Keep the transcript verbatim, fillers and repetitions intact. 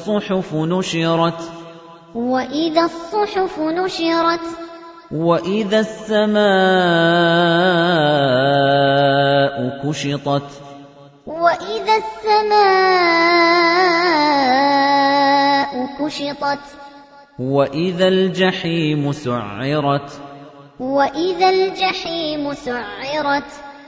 الصُّحُفُ نُشِرَتْ وَإِذَا الصُّحُفُ نُشِرَتْ وَإِذَا السَّمَاءُ كُشِطَتْ وَإِذَا السَّمَاءُ كُشِطَتْ وَإِذَا الْجَحِيمُ سُعِّرَتْ وَإِذَا الْجَحِيمُ سُعِّرَتْ